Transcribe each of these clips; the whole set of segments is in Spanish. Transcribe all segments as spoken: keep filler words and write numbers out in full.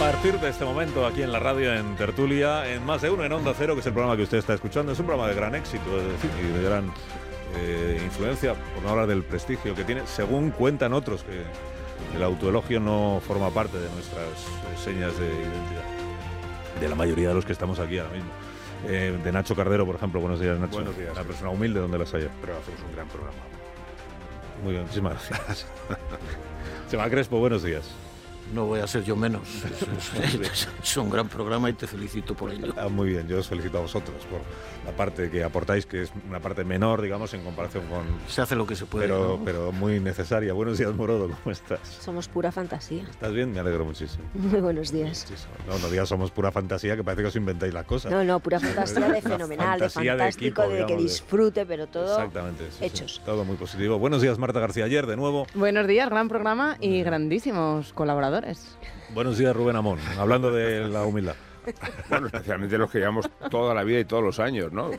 partir de este momento aquí en la radio, en Tertulia, en Más de Uno, en Onda Cero, que es el programa que usted está escuchando, es un programa de gran éxito, es decir, y de gran eh, influencia, por no hablar del prestigio que tiene, según cuentan otros, que el autoelogio no forma parte de nuestras eh, señas de identidad, de la mayoría de los que estamos aquí ahora mismo. Eh, de Nacho Cardero, por ejemplo. Buenos días, Nacho. Buenos días. Una persona humilde, donde las haya. Pero hacemos un gran programa. Muy bien, muchísimas gracias. Chema Crespo, buenos días. No voy a ser yo menos. Es, es, es un gran programa y te felicito por ello. Ah, muy bien, yo os felicito a vosotros por la parte que aportáis, que es una parte menor, digamos, en comparación con... Se hace lo que se puede, Pero, ¿no? pero muy necesaria. Buenos días, Morodo, ¿cómo estás? Somos pura fantasía. ¿Estás bien? Me alegro muchísimo. Muy buenos días. Muchísimo. No, no digas somos pura fantasía, que parece que os inventáis las cosas. No, no, pura fantasía de fenomenal, de fantástico, de, equipo, de digamos, que disfrute, pero todo exactamente, sí, hechos. Sí, todo muy positivo. Buenos días, Marta García Ayer, de nuevo. Buenos días, gran programa y grandísimos colaboradores. Buenos días, Rubén Amón, hablando de la humildad. Bueno, especialmente los que llevamos toda la vida y todos los años, ¿no?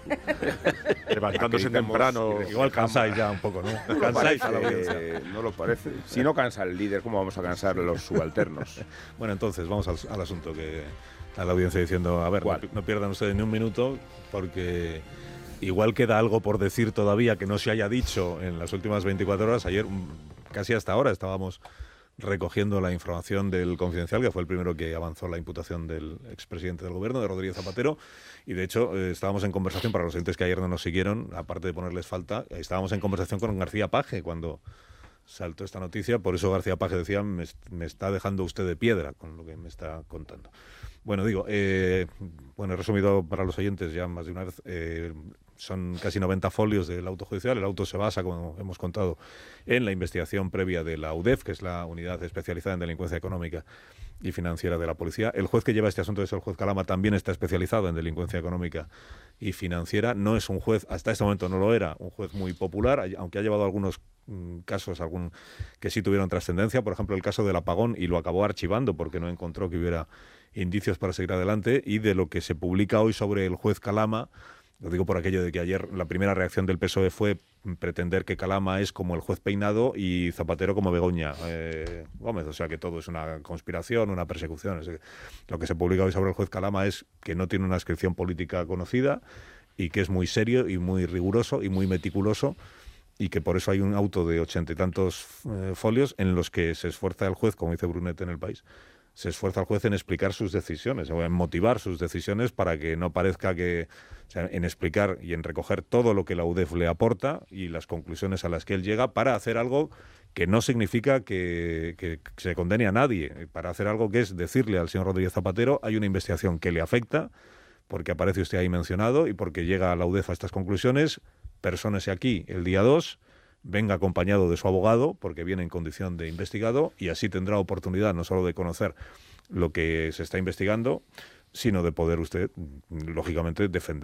Levantándose temprano. Igual cansáis ya un poco, ¿no? No Cansáis parece, a la audiencia. No lo parece. Si no cansa el líder, ¿cómo vamos a cansar los subalternos? Bueno, entonces, vamos al, al asunto que a la audiencia diciendo, a ver, no, no pierdan ustedes ni un minuto, porque igual queda algo por decir todavía que no se haya dicho en las últimas veinticuatro horas. Ayer, casi hasta ahora, estábamos recogiendo la información del Confidencial, que fue el primero que avanzó la imputación del expresidente del gobierno, de Rodríguez Zapatero, y de hecho eh, estábamos en conversación, para los oyentes que ayer no nos siguieron, aparte de ponerles falta, estábamos en conversación con García Paje cuando saltó esta noticia, por eso García Paje decía, me, me está dejando usted de piedra con lo que me está contando. Bueno, digo, eh, bueno, he resumido para los oyentes ya más de una vez, eh, son casi noventa folios del auto judicial. El auto se basa, como hemos contado, en la investigación previa de la U D E F, que es la Unidad Especializada en Delincuencia Económica y Financiera de la Policía. El juez que lleva este asunto es el juez Calama, también está especializado en delincuencia económica y financiera. No es un juez, hasta este momento no lo era, un juez muy popular, aunque ha llevado algunos mm, casos algún que sí tuvieron trascendencia, por ejemplo el caso del apagón, y lo acabó archivando porque no encontró que hubiera indicios para seguir adelante, y de lo que se publica hoy sobre el juez Calama. Lo digo por aquello de que ayer la primera reacción del P S O E fue pretender que Calama es como el juez Peinado y Zapatero como Begoña eh, Gómez, o sea que todo es una conspiración, una persecución. Es, lo que se publica hoy sobre el juez Calama es que no tiene una adscripción política conocida y que es muy serio y muy riguroso y muy meticuloso, y que por eso hay un auto de ochenta y tantos eh, folios en los que se esfuerza el juez, como dice Brunet en El País, se esfuerza el juez en explicar sus decisiones, o en motivar sus decisiones para que no parezca que... O sea, en explicar y en recoger todo lo que la U D E F le aporta y las conclusiones a las que él llega, para hacer algo que no significa que, que se condene a nadie, para hacer algo que es decirle al señor Rodríguez Zapatero, hay una investigación que le afecta, porque aparece usted ahí mencionado y porque llega a la U D E F a estas conclusiones, persónese aquí el día dos, venga acompañado de su abogado, porque viene en condición de investigado, y así tendrá oportunidad no solo de conocer lo que se está investigando, sino de poder usted, lógicamente, defender